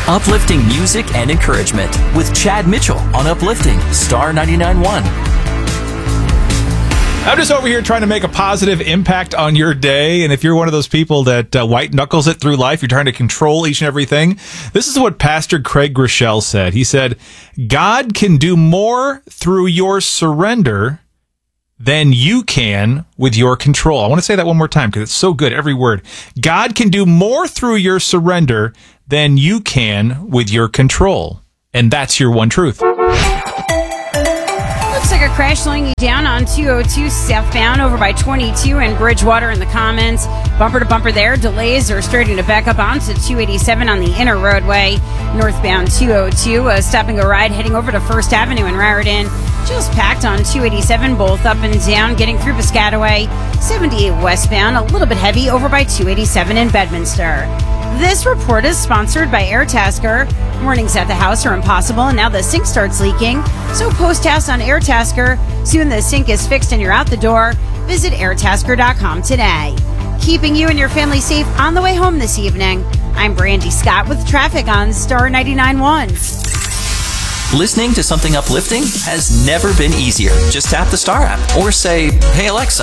Uplifting music and encouragement with Chad Mitchell on Uplifting Star 99.1. I'm just over here trying to make a positive impact on your day. And if you're one of those people that white knuckles it through life, you're trying to control each and everything. This is what Pastor Craig Groeschel said. He said, God can do more through your surrender than you can with your control. I want to say that one more time because it's so good, every word. God can do more through your surrender than you can with your control. And that's your one truth. Looks like a crash slowing you down on 202 southbound over by 22 and Bridgewater in the comments. Bumper to bumper there. Delays are starting to back up onto 287 on the inner roadway. Northbound 202, stop and go ride heading over to First Avenue in Raritan. Just packed on 287, both up and down, getting through Piscataway. 78 westbound, a little bit heavy over by 287 in Bedminster. This report is sponsored by Airtasker. Mornings at the house are impossible, and now the sink starts leaking. So post tasks on Airtasker. Soon the sink is fixed and you're out the door. Visit airtasker.com today. Keeping you and your family safe on the way home this evening. I'm Brandy Scott with traffic on Star 99.1. Listening to something uplifting has never been easier. Just tap the Star app or say, "Hey Alexa,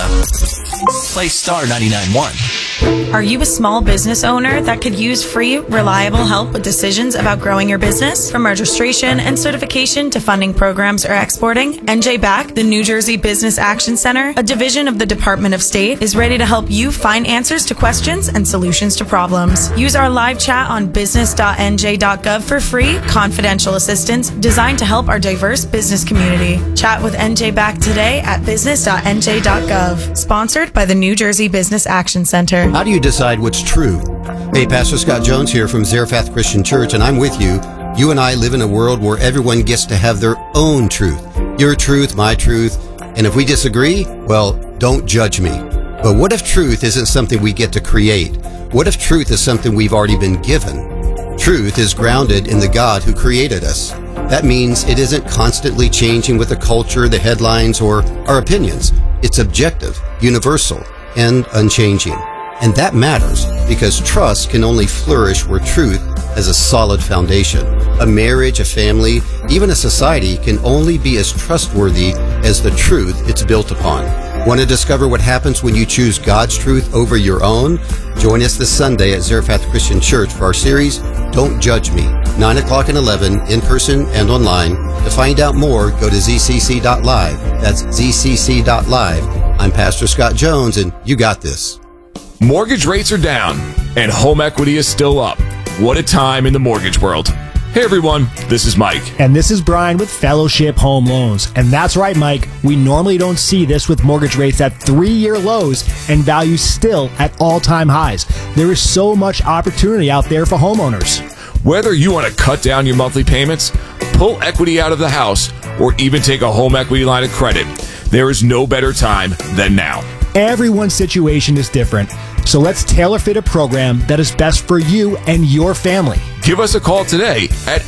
play Star 99.1. Are you a small business owner that could use free, reliable help with decisions about growing your business? From registration and certification to funding programs or exporting, NJBAC, the New Jersey Business Action Center, a division of the Department of State, is ready to help you find answers to questions and solutions to problems. Use our live chat on business.nj.gov for free, confidential assistance designed to help our diverse business community. Chat with NJBAC today at business.nj.gov. Sponsored by the New Jersey Business Action Center. How do you decide what's true? Hey, Pastor Scott Jones here from Zarephath Christian Church, and I'm with you. You and I live in a world where everyone gets to have their own truth. Your truth, my truth. And if we disagree, well, don't judge me. But what if truth isn't something we get to create? What if truth is something we've already been given? Truth is grounded in the God who created us. That means it isn't constantly changing with the culture, the headlines, or our opinions. It's objective, universal, and unchanging. And that matters because trust can only flourish where truth has a solid foundation. A marriage, a family, even a society can only be as trustworthy as the truth it's built upon. Want to discover what happens when you choose God's truth over your own? Join us this Sunday at Zarephath Christian Church for our series, Don't Judge Me, 9 o'clock and 11, in person and online. To find out more, go to zcc.live. That's zcc.live. I'm Pastor Scott Jones, and you got this. Mortgage rates are down, and home equity is still up. What a time in the mortgage world. Hey everyone, this is Mike. And this is Brian with Fellowship Home Loans. And that's right, Mike, we normally don't see this with mortgage rates at 3-year lows and values still at all-time highs. There is so much opportunity out there for homeowners. Whether you want to cut down your monthly payments, pull equity out of the house, or even take a home equity line of credit, there is no better time than now. Everyone's situation is different, so let's tailor fit a program that is best for you and your family. Give us a call today at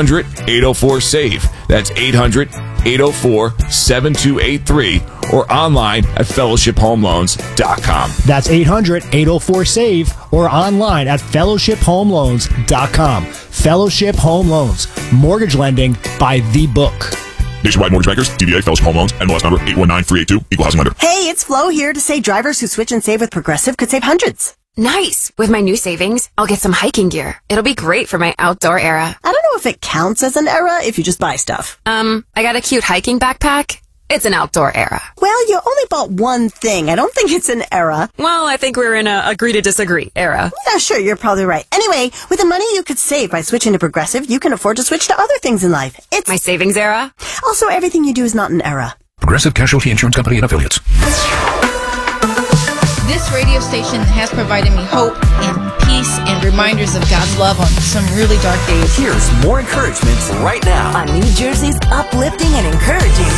800-804-SAVE. That's 800-804-7283 or online at fellowshiphomeloans.com. That's 800-804-SAVE or online at fellowshiphomeloans.com. Fellowship Home Loans, mortgage lending by the book. Nationwide Mortgage Bankers, DBA Fellowship Home Loans, NMLS number 819382, Equal Housing Lender. Hey, it's Flo here to say drivers who switch and save with Progressive could save hundreds. Nice! With my new savings, I'll get some hiking gear. It'll be great for my outdoor era. I don't know if it counts as an era if you just buy stuff. I got a cute hiking backpack. It's an outdoor era. Well, you only bought one thing. I don't think it's an era. Well, I think we're in a agree to disagree era. Yeah, sure, you're probably right. Anyway, with the money you could save by switching to Progressive, you can afford to switch to other things in life. It's my savings era. Also, everything you do is not an era. Progressive Casualty Insurance Company and Affiliates. This radio station has provided me hope and peace and reminders of God's love on some really dark days. Here's more encouragement right now on New Jersey's uplifting and encouraging